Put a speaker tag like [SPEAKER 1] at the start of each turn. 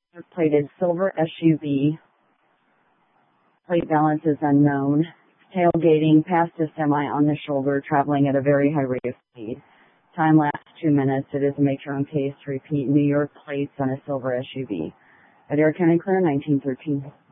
[SPEAKER 1] Plated silver SUV. Plate balance is unknown. Tailgating past a semi on the shoulder, traveling at a very high rate of speed. Time lapse 2 minutes. It is a Matron case. Repeat, New York plates on a silver SUV. Adair County Clear, 1913.